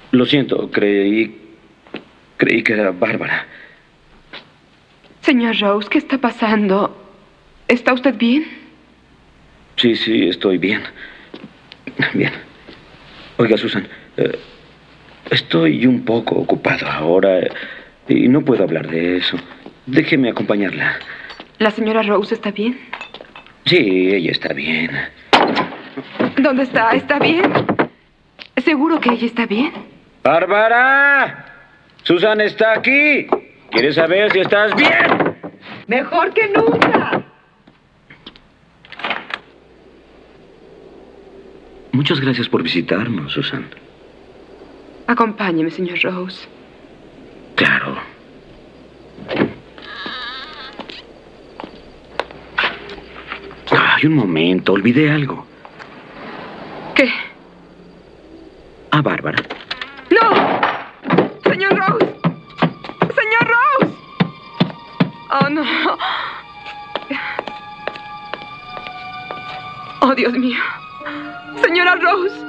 Lo siento, creí que era Bárbara. Señor Rose, ¿qué está pasando? ¿Está usted bien? Sí, estoy bien. Bien. Oiga, Susan, estoy un poco ocupado ahora y no puedo hablar de eso. Déjeme acompañarla. ¿La señora Rose está bien? Sí, ella está bien. ¿Dónde está? ¿Está bien? ¿Seguro que ella está bien? ¡Bárbara! ¡Susan está aquí! ¿Quieres saber si estás bien? Mejor que nunca. Muchas gracias por visitarnos, Susan. Acompáñeme, señor Rose. Claro. Ay, un momento, olvidé algo. ¿Qué? A Bárbara. ¡No! ¡Señor Rose! ¡Señor Rose! ¡Oh, no! ¡Oh, Dios mío! ¡Señora Rose!